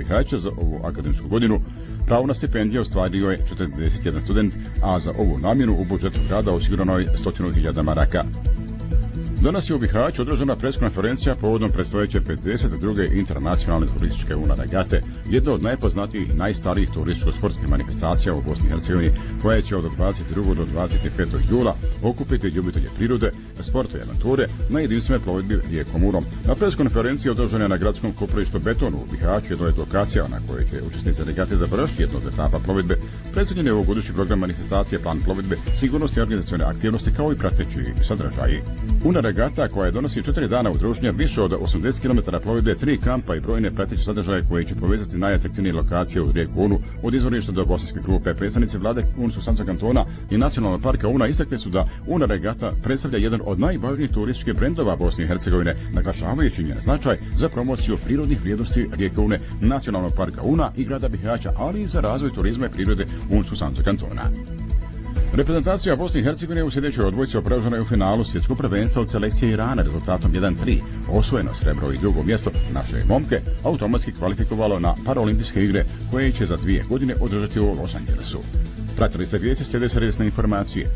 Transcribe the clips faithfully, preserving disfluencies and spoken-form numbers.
Bihaća za ovu akademsku godinu. Pravo na stipendije ostvario je četrdeset jedan student, a za ovu namjenu u budžetu grada osigurano je sto hiljada maraka. Danas je u Bihaću održana preskonferencija povodom predstojeće pedeset druge internacionalne turističke UNA regate, jedna od najpoznatijih i najstarijih turističko-sportskih manifestacija u Bosni i Hercegovini, koja će od dvadeset drugog do dvadeset petog jula okupiti ljubitelje prirode, sporta i avanture na jedinstvenoj plovidbi rijekom Urom. Na preskonferenciji održana je na gradskom kuplištu Betonu u Bihaću, jedna od lokacija na kojoj će učesnici regate završiti jednu od etapa plovidbe. Predstavljen je ovogodišnji program manifestacije, plan plovidbe, sigurnosti i organizacione aktivnosti kao i prateći sadržaji. UNA regata, koja donosi četiri dana udruženja, više od osamdeset kilometara plovidbe, tri kampa i brojne prateće sadržaje koje će povezati najatraktivnije lokacije u rijeku Unu, od izvorišta do Bosanske Krupe. Predstavnici vlade Unsko-Sanskog kantona i Nacionalnog parka Una istakli su da UNA regata predstavlja jedan od najvažnijih turističkih brendova Bosne i Hercegovine, naglašavajući njen značaj za promociju prirodnih vrijednosti rijeke Une, Nacionalnog parka Una i grada Bihaća, ali i za razvoj turizma i prirode Unsko-Sanskog kantona. Reprezentacija Bosne i Hercegovine u sljedećoj odbojci opražena je u finalu svjetskog prvenstva od selekcije Irana rezultatom jedan tri. Osvojeno srebro i drugo mjesto naše momke automatski kvalifikovalo na paraolimpijske igre koje će za dvije godine održati u Los Angelesu. Pratili ste vijesti, slijede servisne informacije.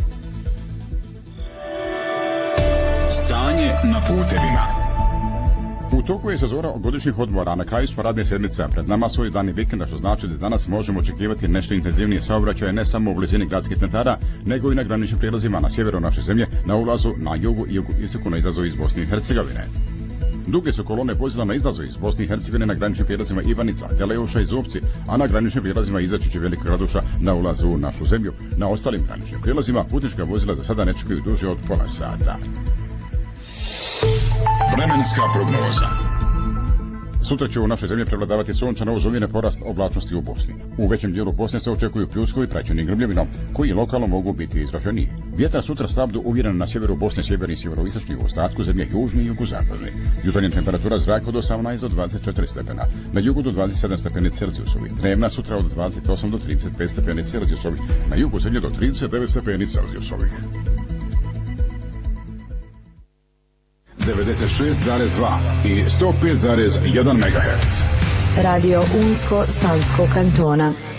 Stanje na putevima. U toku je sezona godišnjih odmora, a na kraju smo radne sedmice. Pred nama su i dani vikenda, što znači da danas možemo očekivati nešto intenzivnije saobraćaje ne samo u blizini gradskih centara, nego i na graničnim prijelazima na sjeveru naše zemlje, na ulazu, na jugu i jugu istoku na izlazu iz Bosne i Hercegovine. Duge su kolone vozila na izlazu iz Bosne i Hercegovine na graničnim prijelazima Ivanica, Telejuša i Zupci, a na graničnim prijelazima Izačić i Velika Raduša na ulazu u našu zemlju. Na ostalim graničnim prijelazima putnička vozila za sada ne čekaju duže od pola sata. Vremenska prognoza. Sutra će u našoj zemlji prevladavati sunčano uz uvjeren porast oblačnosti u Bosni. U većem dijelu Bosne se očekuju pljuskovi praćeni grmljavinom, koji lokalno mogu biti izraženiji. Vjetar sutra slab uvjeren na sjeveru Bosne, sjeverni i sjeveroistočni, u ostatku zemlje južni i jugozapadni. Jutarnja temperatura zraka od osamnaest do dvadeset četiri stepena, na jugu do dvadeset sedam stepeni Celzijusovih, dnevna sutra od dvadeset osam do trideset pet stepeni Celzijusovih, na jugu zemlje do trideset devet stepeni Celzijusovih. devedeset šest zarez dva i sto pet zarez jedan megaherc. Radio Unsko-Sanskog kantona.